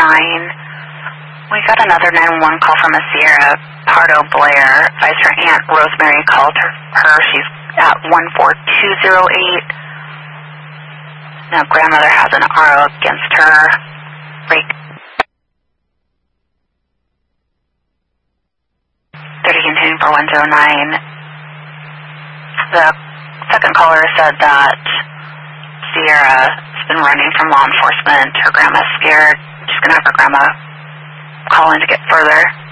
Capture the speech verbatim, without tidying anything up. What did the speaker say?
nine. We got another nine one one call from a Sierra Pardo Blair. Advised her Aunt Rosemary called her. her. She's at one four two zero eight. Now grandmother has an R O against her. Break. thirty continuing for one zero nine. The second caller said that Sierra has been running from law enforcement. Her grandma's scared. She's going to have her grandma call in to get further.